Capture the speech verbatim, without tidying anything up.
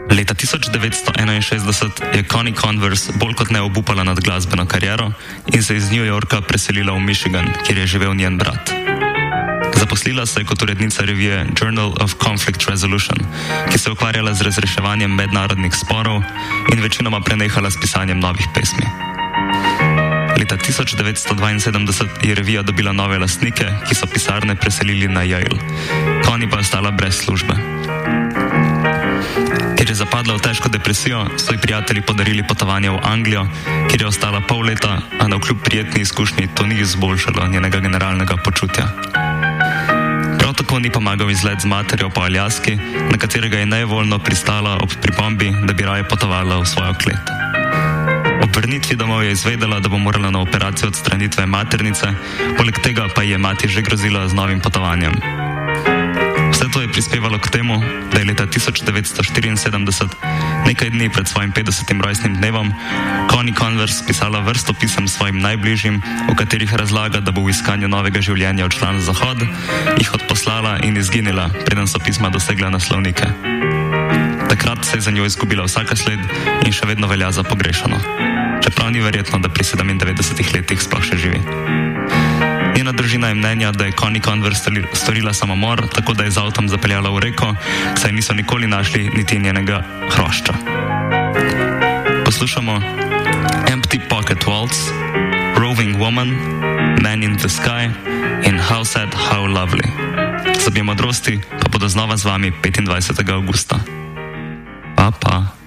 Leta tisoč devetsto enainšestdeset je Connie Converse bolj kot ne obupala nad glasbeno kariero in se iz New Yorka preselila v Michigan, kjer je živel njen brat. Zaposlila se je kot urednica revije Journal of Conflict Resolution, ki se je ukvarjala z razreševanjem mednarodnih sporov in večinoma prenehala s pisanjem novih pesmi. Leta tisoč devetsto dvainsedemdeset je revija dobila nove lastnike, ki so pisarne preselili na Yale. Connie pa je ostala brez službe. Ker je zapadla v težko depresijo, so ji prijatelji podarili potovanje v Anglijo, kjer je ostala pol leta, a navkljub prijetni izkušnji to ni izboljšalo njenega generalnega počutja. Prav tako ni pomagal izlet z materjo po Aljaski, na katerega je nevoljno pristala ob pripombi, da bi raje potovala v svojo klet. Ob vrnitvi domov je izvedela, da bo morala na operacijo odstranitve maternice, poleg tega pa ji je mati že grozila z novim potovanjem. Vse to je prispevalo k temu, da je leta tisoč devetsto štiriinsedemdeset, nekaj dni pred svojim petdesetim rojstnim dnevom, Connie Converse pisala vrsto pisem svojim najbližjim, v katerih razlaga, da bo v iskanju novega življenja odšla na zahod, jih odposlala in izginila, preden so pisma dosegla naslovnike. Takrat se je za njo izgubila vsaka sled in še vedno velja za pogrešano. Čeprav ni verjetno, da pri sedemindevetdesetih letih sploh še živi. Njena družina je mnenja, da je Connie Converse storila samomor, tako da je z avtom zapeljala v reko, saj niso nikoli našli niti njenega hrošča. Poslušamo Empty Pocket Waltz, Roving Woman, Man in the Sky in How Sad, How Lovely. Zobje modrosti pa bodo znova z vami petindvajsetega avgusta. Pa, pa.